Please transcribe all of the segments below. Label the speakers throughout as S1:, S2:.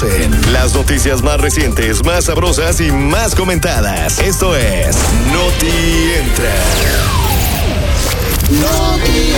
S1: conocen. Las noticias más recientes, más sabrosas y más comentadas. Esto es Noti Entra. Noti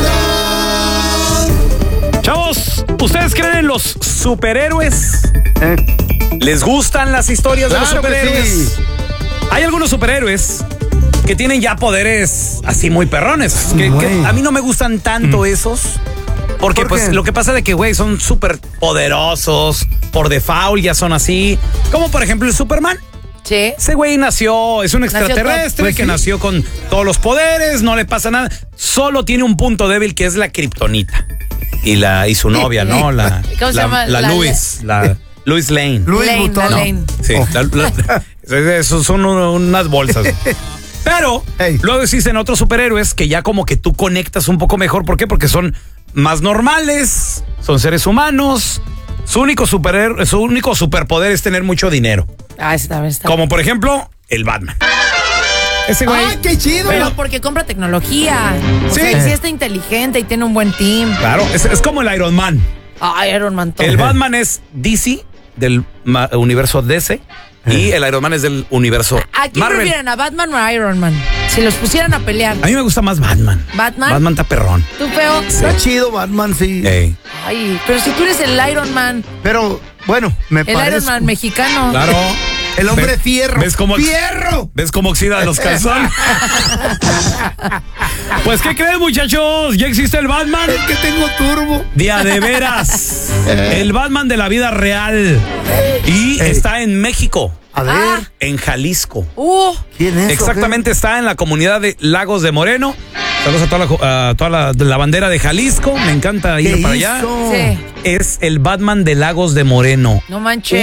S1: Entra.
S2: Chavos, ¿ustedes creen en los superhéroes? ¿Les gustan las historias de los superhéroes?
S3: Sí.
S2: Hay algunos superhéroes que tienen ya poderes así muy perrones. Que a mí no me gustan tanto esos. Porque
S3: ¿Por
S2: pues
S3: qué?
S2: lo que pasa de que, güey, son súper poderosos. Por default ya son así. Como por ejemplo el Superman.
S4: Sí.
S2: Ese güey es un extraterrestre
S3: Pues
S2: que
S3: sí.
S2: nació con todos los poderes, no le pasa nada. Solo tiene un punto débil que es la kriptonita. Y su novia, ¿no?
S4: ¿Cómo se llama?
S2: La Lois Lane.
S3: Luis
S4: Lane,
S3: Butón.
S4: la Lane.
S2: Sí, esos son unas bolsas. Pero luego existen otros superhéroes que ya como que tú conectas un poco mejor. ¿Por qué? Porque son más normales, son seres humanos. Su único superpoder es tener mucho dinero.
S4: Ah, ese también está.
S2: Como por ejemplo, el Batman. Ese güey.
S3: ¡Ay, qué chido!
S4: Pero porque compra tecnología. O
S2: Sí.
S4: sea, y sí está inteligente y tiene un buen team.
S2: Claro, es como el Iron Man.
S4: Ay, Iron Man. todo.
S2: El Batman es DC, del universo DC. Y el Iron Man es del universo
S4: ¿A quién
S2: Marvel.
S4: prefieren, a Batman o a Iron Man? Si los pusieran a pelear.
S2: A mí me gusta más Batman.
S4: ¿Batman?
S2: Batman está perrón.
S4: ¿Tú, feo?
S3: Está chido Batman, sí.
S2: Ey.
S4: Ay, pero si tú eres el Iron Man.
S3: Pero, bueno, me
S4: El
S3: parece.
S4: Iron Man mexicano.
S2: Claro.
S3: El hombre fierro.
S2: ¿Ves cómo
S3: ¡Fierro!
S2: ¿Ves cómo oxida los calzones? Pues, ¿qué creen, muchachos? ¿Ya existe el Batman?
S3: Es que tengo turbo.
S2: Día de veras. El Batman de la vida real. Y está en México.
S3: A ver,
S4: Ah.
S2: En Jalisco.
S3: ¿quién es?
S2: Exactamente, está en la comunidad de Lagos de Moreno. Saludos a toda la bandera de Jalisco. Me encanta ir para allá.
S3: hizo?
S4: Sí.
S2: Es el Batman de Lagos de Moreno.
S4: No manches.